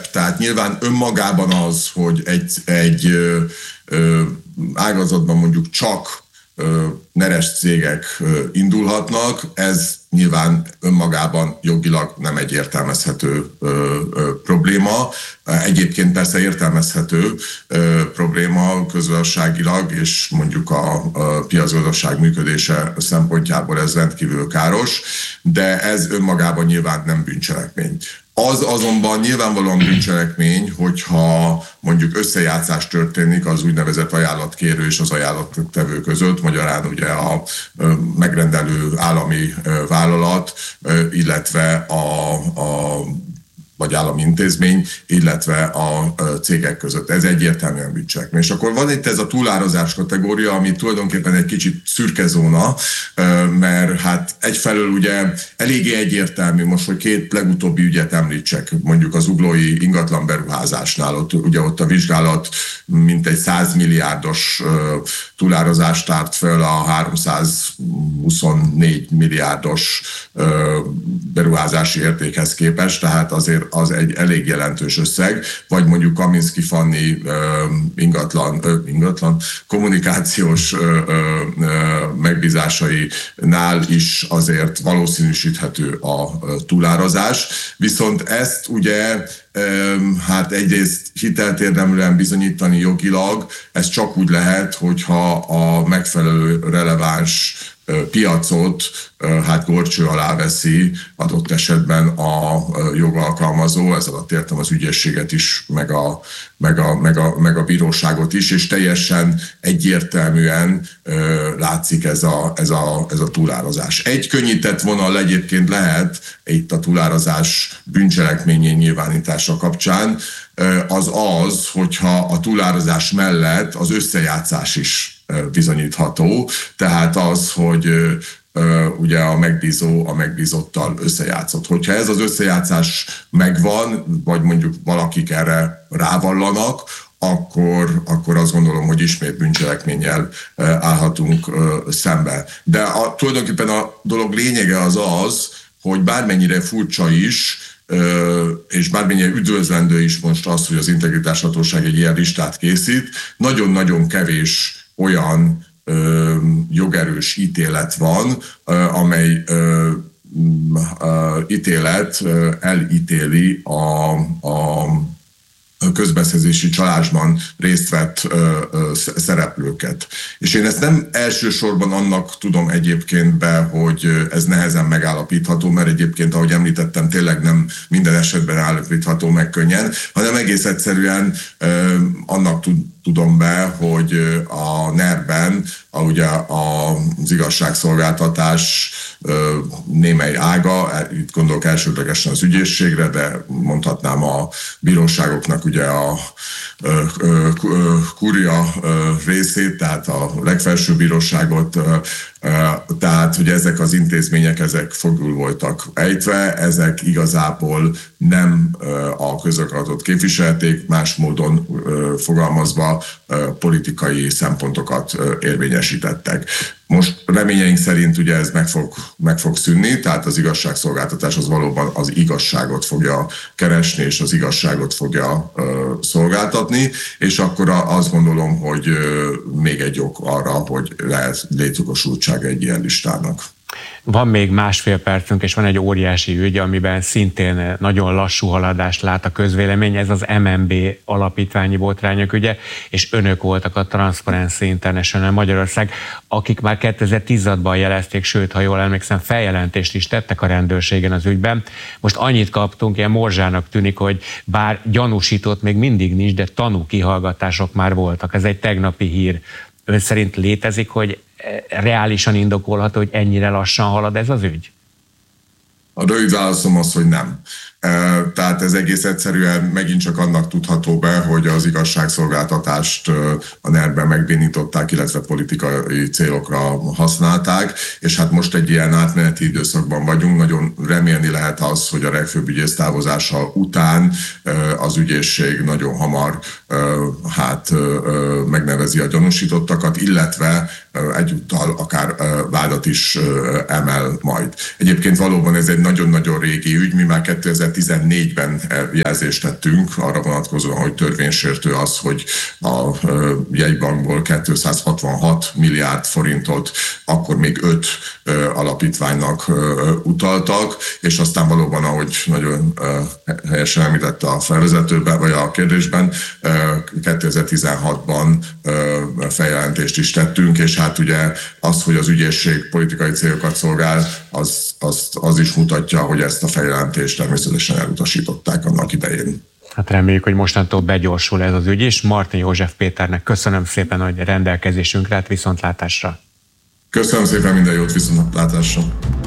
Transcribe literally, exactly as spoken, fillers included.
tehát nyilván önmagában az, hogy egy, egy ö, ö, ágazatban mondjuk csak ö, neres cégek ö, indulhatnak, ez nyilván önmagában jogilag nem egy értelmezhető ö, ö, probléma. Egyébként persze értelmezhető ö, probléma közgazdaságilag, és mondjuk a, a piacgazdaság működése szempontjából ez rendkívül káros, de ez önmagában nyilván nem bűncselekmény. Az azonban nyilvánvalóan bűncselekmény, hogyha mondjuk összejátszás történik az úgynevezett ajánlatkérő és az ajánlattevő között, magyarán ugye a megrendelő állami vállalat, illetve a, a vagy állami intézmény, illetve a cégek között. Ez egyértelműen bűncselekmény. És akkor van itt ez a túlárazás kategória, ami tulajdonképpen egy kicsit szürke zóna, mert hát egyfelől ugye eléggé egyértelmű, most, hogy két legutóbbi ügyet említsek, mondjuk az uglói ingatlan beruházásnál, ott, ugye ott a vizsgálat mintegy száz milliárdos túlárazást tárt föl a háromszázhuszonnégy milliárdos beruházási értékhez képest, tehát azért az egy elég jelentős összeg, vagy mondjuk Kaminski Fanni uh, ingatlan, uh, ingatlan kommunikációs uh, uh, megbízásainál is azért valószínűsíthető a uh, túlárazás. Viszont ezt ugye um, hát egyrészt hitelt érdemlően bizonyítani jogilag, ez csak úgy lehet, hogyha a megfelelő releváns piacot hát górcső alá veszi adott esetben a jogalkalmazó, ez alatt értem az ügyészséget is, meg a, meg a, meg a, meg a bíróságot is, és teljesen egyértelműen látszik ez a, ez a, ez a túlárazás. Egy könnyített vonal egyébként lehet itt a túlárazás bűncselekményén nyilvánítása kapcsán, az az, hogyha a túlárazás mellett az összejátszás is bizonyítható, tehát az, hogy ugye a megbízó a megbízottal összejátszott. Hogyha ez az összejátszás megvan, vagy mondjuk valakik erre rávallanak, akkor, akkor azt gondolom, hogy ismét bűncselekménnyel állhatunk szembe. De a, tulajdonképpen a dolog lényege az az, hogy bármennyire furcsa is, és bármennyire üdvözlendő is most az, hogy az Integritáshatóság egy ilyen listát készít, nagyon-nagyon kevés olyan ö, jogerős ítélet van, ö, amely ö, ö, ítélet ö, elítéli a, a közbeszerzési csalásban részt vett ö, ö, szereplőket. És én ezt nem elsősorban annak tudom egyébként be, hogy ez nehezen megállapítható, mert egyébként, ahogy említettem, tényleg nem minden esetben állapítható meg könnyen, hanem egész egyszerűen ö, annak tud, tudom be, hogy a en e er-ben a, ugye az igazságszolgáltatás ö, némely ága, itt gondolok elsődlegesen az ügyészségre, de mondhatnám a bíróságoknak ugye a ö, ö, ö, kuria ö, részét, tehát a legfelsőbb bíróságot, ö, ö, tehát hogy ezek az intézmények, ezek fogul voltak ejtve, ezek igazából nem ö, a közakaratot képviselték, más módon ö, fogalmazva ö, politikai szempontokat ö, érvényesítettek. Most reményeink szerint ugye ez meg fog, meg fog szűnni, tehát az igazságszolgáltatás az valóban az igazságot fogja keresni, és az igazságot fogja ö, szolgáltatni, és akkor azt gondolom, hogy ö, még egy ok arra, hogy lehet létjogosultsága egy ilyen listának. Van még másfél percünk, és van egy óriási ügy, amiben szintén nagyon lassú haladást lát a közvélemény, ez az em en bé alapítványi botrányok ügye, és önök voltak a Transparency International Magyarország, akik már kétezer-tízadban jelezték, sőt, ha jól emlékszem, feljelentést is tettek a rendőrségen az ügyben. Most annyit kaptunk, ilyen morzsának tűnik, hogy bár gyanúsított még mindig nincs, de tanúkihallgatások már voltak. Ez egy tegnapi hír. Ön szerint létezik, hogy reálisan indokolható, hogy ennyire lassan halad ez az ügy? A rövid válaszom az, hogy nem. Tehát ez egész egyszerűen megint csak annak tudható be, hogy az igazságszolgáltatást a en e er-ben megbénították, illetve politikai célokra használták, és hát most egy ilyen átmeneti időszakban vagyunk. Nagyon remélni lehet az, hogy a legfőbb ügyész távozása után az ügyészség nagyon hamar hát megnevezi a gyanúsítottakat, illetve egyúttal akár vádat is emel majd. Egyébként valóban ez egy nagyon-nagyon régi ügy, mi már kétezer-tizenegyben kétezer-tizennégyben jelzést tettünk arra vonatkozóan, hogy törvénysértő az, hogy a jegybankból kétszázhatvanhat milliárd forintot akkor még öt alapítványnak utaltak, és aztán valóban, ahogy nagyon helyesen említette a felvezetőben, vagy a kérdésben, kétezer-tizenhatban feljelentést is tettünk, és hát ugye az, hogy az ügyészség politikai célokat szolgál, az, az, az is mutatja, hogy ezt a feljelentést természetesen elutasították annak idején. Hát reméljük, hogy mostantól begyorsul ez az ügy is. Martin József Péternek köszönöm szépen, hogy rendelkezésünkre állt, viszontlátásra. Köszönöm szépen, minden jót, viszontlátásra.